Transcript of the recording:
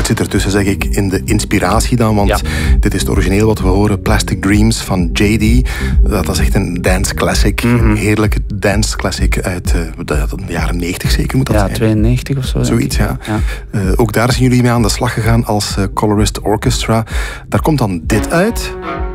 het zit ertussen, zeg ik, in de inspiratie dan. Want dit is het origineel wat we horen. Plastic Dreams van JD. Dat is echt een dance classic. Een heerlijke dance classic uit de jaren 90 zeker moet dat zijn. 92 of zo. Zoiets, ja. Ook daar zijn jullie mee aan de slag gegaan als Colorist Orchestra. Daar komt dan dit uit.